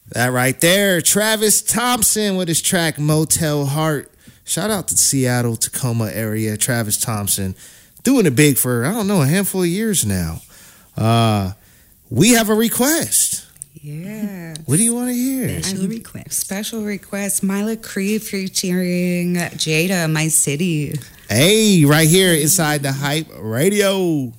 That right there, Travis Thompson with his track Motel Heart. Shout out to Seattle, Tacoma area. Travis Thompson doing it big for, I don't know, a handful of years now. We have a request. Yeah. What do you want to hear? Special request. Myla Cree featuring Jada, My City. Hey, right here inside the Hype Radio.